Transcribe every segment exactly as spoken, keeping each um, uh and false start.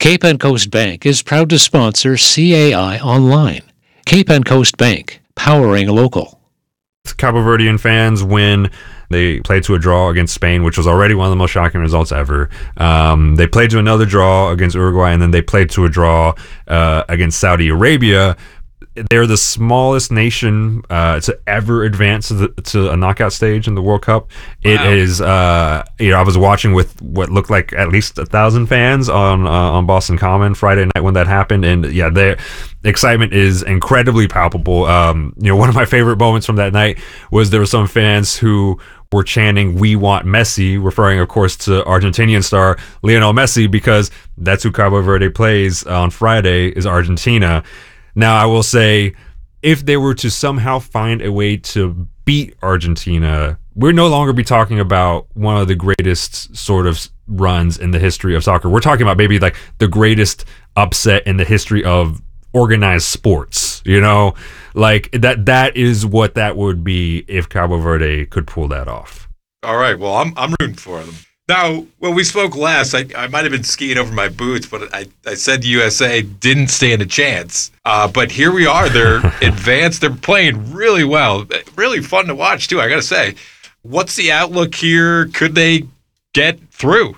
Cape and Coast Bank is proud to sponsor C A I Online. Cape and Coast Bank, powering local. Cabo Verdean fans win. They played to a draw against Spain, which was already one of the most shocking results ever. Um, they played to another draw against Uruguay, and then they played to a draw uh, against Saudi Arabia. They're the smallest nation uh, to ever advance to, the, to a knockout stage in the World Cup. It wow. is, uh, you know, I was watching with what looked like at least a thousand fans on uh, on Boston Common Friday night when that happened, and yeah, their excitement is incredibly palpable. Um, you know, one of my favorite moments from that night was there were some fans who were chanting "We want Messi," referring, of course, to Argentinian star Lionel Messi, because that's who Cabo Verde plays on Friday, is Argentina. Now, I will say, if they were to somehow find a way to beat Argentina, we're no longer be talking about one of the greatest sort of runs in the history of soccer. We're talking about maybe like the greatest upset in the history of organized sports, you know? Like, that that is what that would be if Cabo Verde could pull that off. All right, well, I'm I'm rooting for them. Now, when we spoke last, I, I might have been skiing over my boots, but I, I said U S A didn't stand a chance. Uh, but here we are. They're advanced. They're playing really well. Really fun to watch, too, I got to say. What's the outlook here? Could they get through?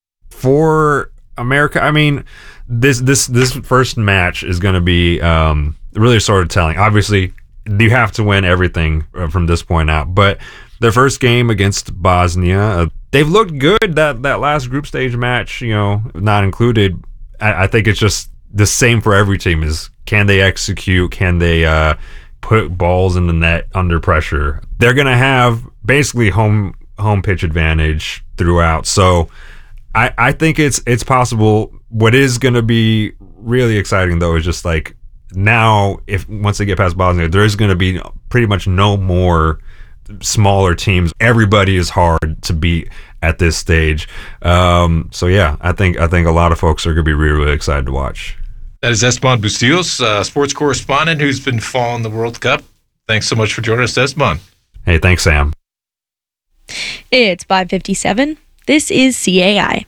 For America, I mean, this this this first match is going to be um, really sort of telling. Obviously, you have to win everything from this point out. But their first game against Bosnia, uh, they've looked good. That that last group stage match, you know, not included. I, I think it's just the same for every team: is can they execute? Can they uh, put balls in the net under pressure? They're gonna have basically home home pitch advantage throughout. So I I think it's it's possible. What is gonna be really exciting though is just like now, if once they get past Bosnia, there is gonna be pretty much no more smaller teams. Everybody is hard to beat at this stage. Um, so yeah, I think I think a lot of folks are going to be really, really excited to watch. That is Esteban Bustillos, uh, sports correspondent who's been following the World Cup. Thanks so much for joining us, Esteban. Hey, thanks, Sam. It's five fifty-seven. This is C A I.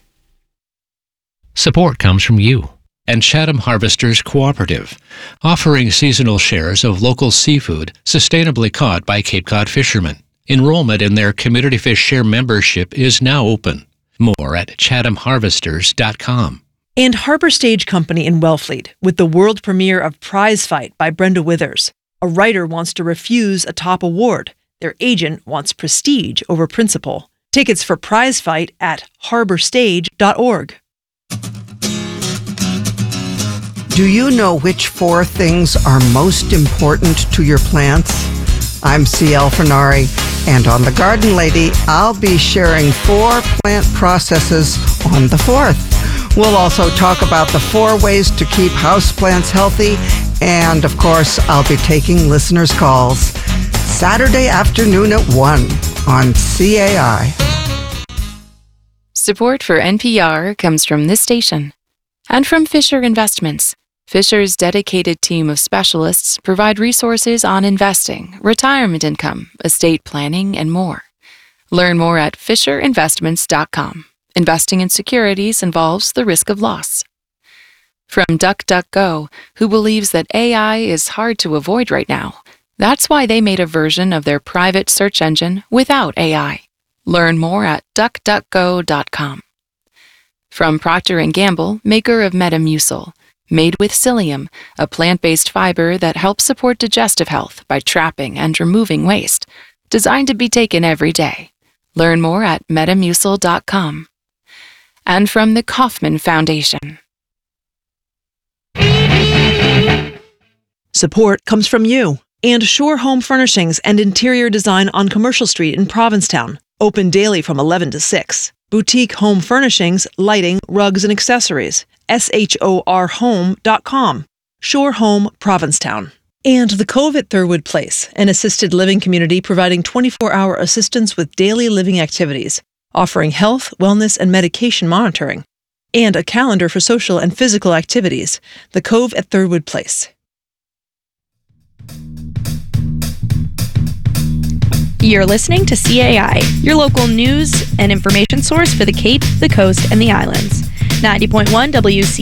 Support comes from you and Chatham Harvesters Cooperative, offering seasonal shares of local seafood sustainably caught by Cape Cod fishermen. Enrollment in their Community Fish Share membership is now open. More at chatham harvesters dot com. And Harbor Stage Company in Wellfleet, with the world premiere of Prize Fight by Brenda Withers. A writer wants to refuse a top award. Their agent wants prestige over principle. Tickets for Prize Fight at harbor stage dot org. Do you know which four things are most important to your plants? I'm C L Fernari, and on The Garden Lady, I'll be sharing four plant processes on the fourth. We'll also talk about the four ways to keep houseplants healthy, and of course, I'll be taking listeners' calls. Saturday afternoon at one on C A I. Support for N P R comes from this station and from Fisher Investments. Fisher's dedicated team of specialists provide resources on investing, retirement income, estate planning, and more. Learn more at fisher investments dot com. Investing in securities involves the risk of loss. From DuckDuckGo, who believes that A I is hard to avoid right now. That's why they made a version of their private search engine without A I. Learn more at duck duck go dot com. From Procter and Gamble, maker of Metamucil, made with psyllium, a plant-based fiber that helps support digestive health by trapping and removing waste, designed to be taken every day. Learn more at metamucil dot com. And from the Kauffman Foundation. Support comes from you and Shore Home Furnishings and Interior Design on Commercial Street in Provincetown. Open daily from eleven to six. Boutique home furnishings, lighting, rugs, and accessories. S H O R home dot com. Shore Home, Provincetown. And The Cove at Thurwood Place, an assisted living community providing twenty-four hour assistance with daily living activities, offering health, wellness, and medication monitoring. And a calendar for social and physical activities. The Cove at Thurwood Place. You're listening to C A I, your local news and information source for the Cape, the Coast, and the Islands. ninety point one W C